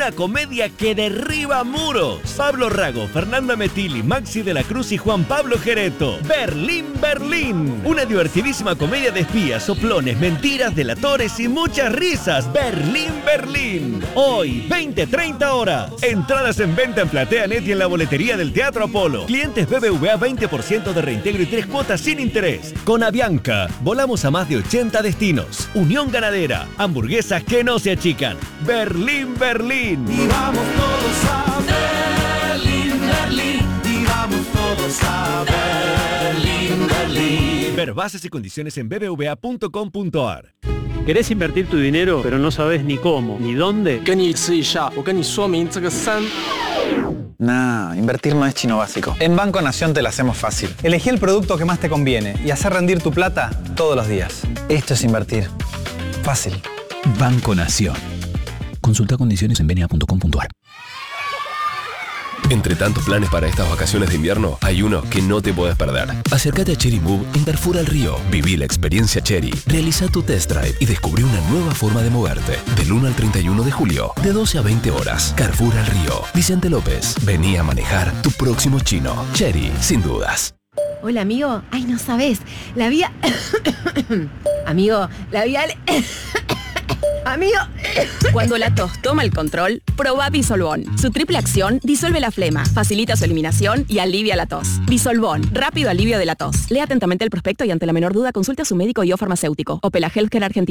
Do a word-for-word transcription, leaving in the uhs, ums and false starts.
una comedia que derriba muros. Pablo Rago, Fernanda Metilli, Maxi de la Cruz y Juan Pablo Gereto. Berlín, Berlín. Una divertidísima comedia de espías, soplones, mentiras, delatores y muchas risas. Berlín, Berlín. Hoy, veinte treinta horas. Entradas en venta en PlateaNet y en la boletería del Teatro Apolo. Clientes B B V A veinte por ciento de reintegro y tres cuotas sin interés. Con Avianca, volamos a más de ochenta destinos. Unión Ganadera, hamburguesas que no se achican. Berlín, Berlín. Y vamos todos a Berlín, Berlín. Y vamos todos a Berlín, Berlín. Ver bases y condiciones en b b v a punto com punto a r. ¿Querés invertir tu dinero, pero no sabes ni cómo, ni dónde? Nah, invertir no es chino básico. En Banco Nación te lo hacemos fácil. Elegí el producto que más te conviene y hacer rendir tu plata todos los días. Esto es invertir. Fácil. Banco Nación. Consulta condiciones en b n a punto com punto a r. Entre tantos planes para estas vacaciones de invierno, hay uno que no te puedes perder. Acércate a Chery Move en Carrefour al Río. Viví la experiencia Chery. Realiza tu test drive y descubrí una nueva forma de moverte. Del uno al treinta y uno de julio, de doce a veinte horas. Carrefour al Río. Vicente López. Vení a manejar tu próximo chino. Chery, sin dudas. Hola, amigo. Ay, no sabes. La vía... amigo, la vía... Amigo. Cuando la tos toma el control, probá Bisolbón. Su triple acción disuelve la flema, facilita su eliminación y alivia la tos. Bisolbón, rápido alivio de la tos. Lea atentamente el prospecto y ante la menor duda consulte a su médico y o farmacéutico. Opela Healthcare Argentina.